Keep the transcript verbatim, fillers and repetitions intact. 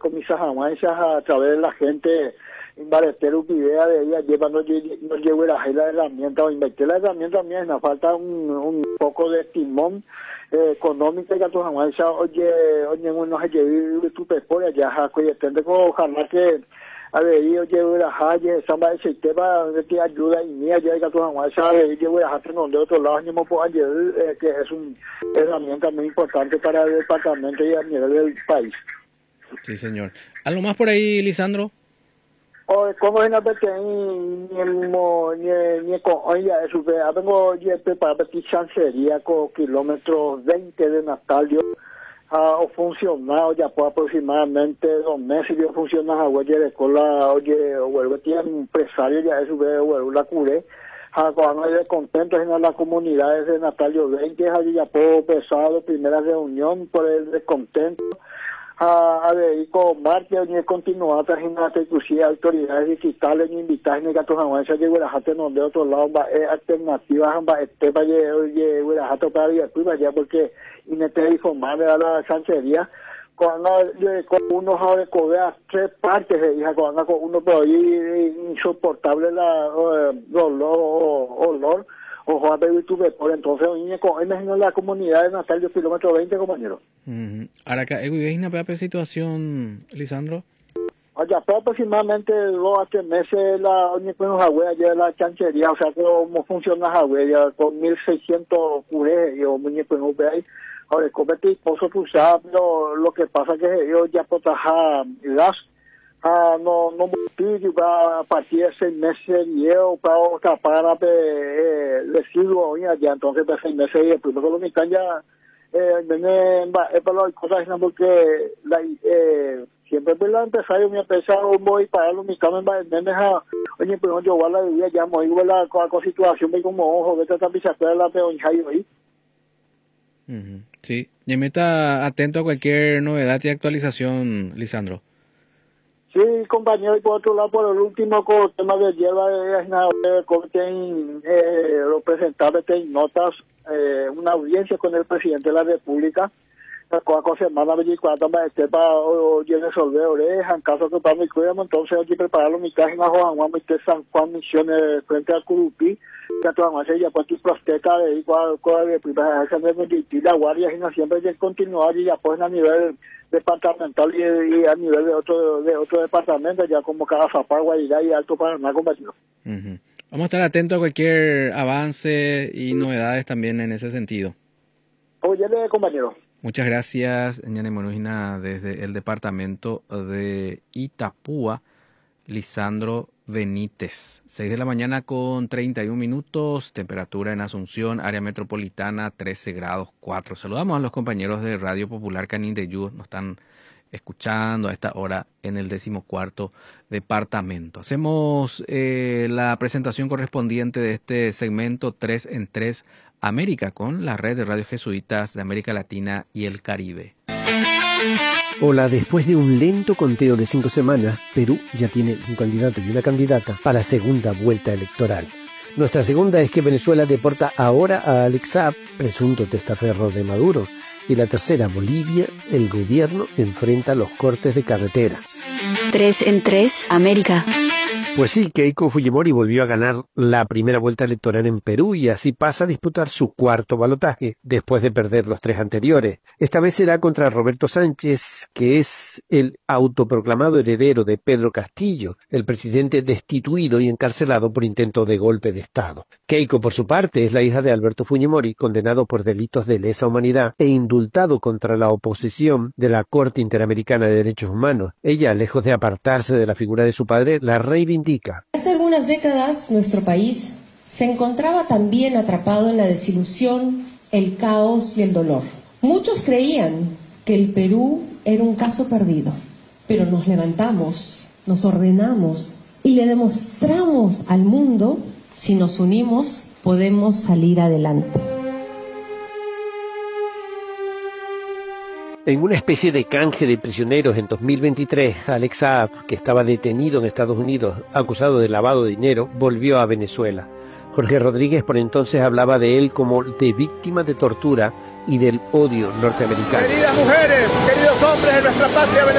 con mis ajamanchas a través de la gente, embarecer una idea de ella, lleva, no, no llevo la herramienta, o invertir la herramienta mía, nos falta un, un poco de timón eh, económico, que a tus ajamanchas, oye, oye, uno se lleve tu pepora, ya, oye, tende con ojalá que, a ver, yo llevo la calle, samba ese tema de ayuda y mía, ya que tú no sabes, llevo la calle de otro lado, no me puedo ayudar, eh, que es una herramienta muy importante para el departamento y a nivel del país. Sí, señor. ¿Algo más por ahí, Lisandro? O como es la vez ni ni ni con oye, eso que vengo yo para pedir chancería con kilómetros veinte de Natalio. Ha funcionado ya por aproximadamente dos meses y funciona oye de cola oye vuelve tiene un empresario ya eso que vuelve la cure ha cuando hay contentos en las comunidades de Natalio veinte ya por pesado primera reunión por el descontento a a ver con marcha ni continuar trayendo hasta inclusive autoridades digitales ni invitar ni que todos avances de la gente no de otro lado va alternativas va este para oye la gente para ir pues vaya porque y me te informar a la chancería cuando con uno sabe cobrar tres partes de hija cuando con uno por ahí insoportable la dolor olor o Juan Baby tuve por entonces hoy con imagino la comunidad de Natalio kilómetro veinte compañero. Uh-huh. Ahora acá hay una peor situación, Lisandro. Oye, aproximadamente dos a tres meses la única agüea ya la chancería, o sea, cómo funciona la agüea con mil seiscientos curés y muñeco en U P I. Ahora, como este esposo tú sabes, lo, lo que pasa que yo ya protaja gas, ah, no, no multiplico para a partir de seis meses y yo para otra para eh, residuo ya, entonces para seis meses y después lo mitad ya, eh, viene, es para las cosas, porque la, eh, siempre pues la empresario me ha pensado voy para los mitad me deja oye pues yo voy a la vida ya me voy a la situación me como ojo que esta pichacura de la peonja ahí. Uh-huh. Sí, y me está atento a cualquier novedad y actualización, Lisandro. Sí, compañero, y por otro lado, por el último con el tema de hierba de eh, los presentables tienen notas, eh, una audiencia con el presidente de la República, la cosa semana veinticuatro para este para oye resolver oreja en caso que para mi cuidado, entonces hay que preparar los mitad en la Juan Juan San Juan Misiones frente al Curupí, que a todas maneras ya pues tu prosteca de ahí cuál cuál de primera vez la guardia y no siempre hay que continuar y ya pues a nivel departamental y, y a nivel de otro de otro departamento ya como cada Zapar, Guairá y Alto Paraná, compañero. Uh-huh. Vamos a estar atentos a cualquier avance y novedades también en ese sentido. Oye, compañero. Muchas gracias, Ñane Monujina, desde el departamento de Itapúa, Lisandro Benítez. seis de la mañana con treinta y un minutos, temperatura en Asunción, área metropolitana, trece grados cuatro. Saludamos a los compañeros de Radio Popular Canindeyú, nos están escuchando a esta hora en el decimocuarto departamento. Hacemos eh, la presentación correspondiente de este segmento tres en tres América con la red de radios jesuitas de América Latina y el Caribe. Hola, después de un lento conteo de cinco semanas, Perú ya tiene un candidato y una candidata para segunda vuelta electoral. Nuestra segunda es que Venezuela deporta ahora a Alex Saab, presunto testaferro de Maduro. Y la tercera, Bolivia, el gobierno enfrenta los cortes de carreteras. tres en tres América. Pues sí, Keiko Fujimori volvió a ganar la primera vuelta electoral en Perú y así pasa a disputar su cuarto balotaje, después de perder los tres anteriores. Esta vez será contra Roberto Sánchez, que es el autoproclamado heredero de Pedro Castillo, el presidente destituido y encarcelado por intento de golpe de Estado. Keiko, por su parte, es la hija de Alberto Fujimori, condenado por delitos de lesa humanidad e indultado contra la oposición de la Corte Interamericana de Derechos Humanos. Ella, lejos de apartarse de la figura de su padre, la reivindica. Hace algunas décadas nuestro país se encontraba también atrapado en la desilusión, el caos y el dolor. Muchos creían que el Perú era un caso perdido, pero nos levantamos, nos ordenamos y le demostramos al mundo, si nos unimos, podemos salir adelante. En una especie de canje de prisioneros en dos mil veintitrés, Alex Saab, que estaba detenido en Estados Unidos acusado de lavado de dinero, volvió a Venezuela. Jorge Rodríguez por entonces hablaba de él como de víctima de tortura y del odio norteamericano. Queridas mujeres, queridos hombres de nuestra patria Venezuela.